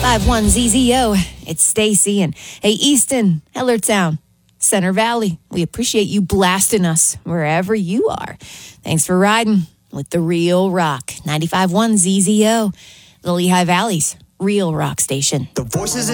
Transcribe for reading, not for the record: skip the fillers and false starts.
95.1 ZZO. It's Stacy and hey, Easton, Hellertown, Center Valley. We appreciate you blasting us wherever you are. Thanks for riding with the Real Rock. 95.1 ZZO, the Lehigh Valley's Real Rock station. The voices